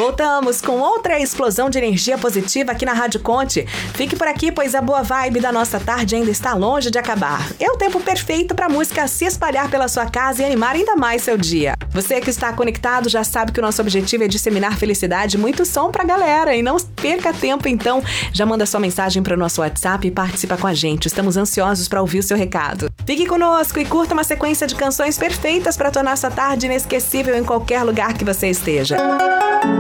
Voltamos com outra explosão de energia positiva aqui na Rádio Conte. Fique por aqui, pois a boa vibe da nossa tarde ainda está longe de acabar. É o tempo perfeito para a música se espalhar pela sua casa e animar ainda mais seu dia. Você que está conectado já sabe que o nosso objetivo é disseminar felicidade e muito som pra galera. E não perca tempo, então. Já manda sua mensagem para o nosso WhatsApp e participa com a gente. Estamos ansiosos para ouvir o seu recado. Fique conosco e curta uma sequência de canções perfeitas para tornar sua tarde inesquecível em qualquer lugar que você esteja.